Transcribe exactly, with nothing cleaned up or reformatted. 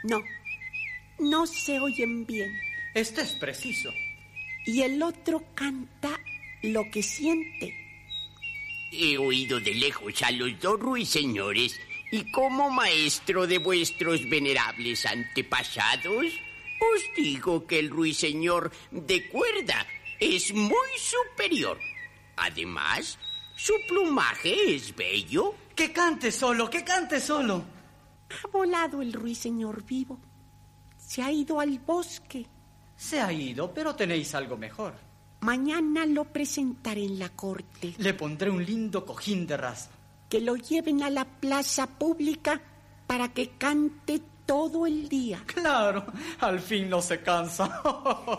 No, no se oyen bien. Este es preciso. Y el otro canta lo que siente. He oído de lejos a los dos ruiseñores, y como maestro de vuestros venerables antepasados, os digo que el ruiseñor de cuerda es muy superior. Además, su plumaje es bello. ¡Que cante solo, que cante solo! Ha volado el ruiseñor vivo. Se ha ido al bosque. Se ha ido, pero tenéis algo mejor. Mañana lo presentaré en la corte. Le pondré un lindo cojín de raso. Que lo lleven a la plaza pública para que cante todo el día. Claro, al fin no se cansa.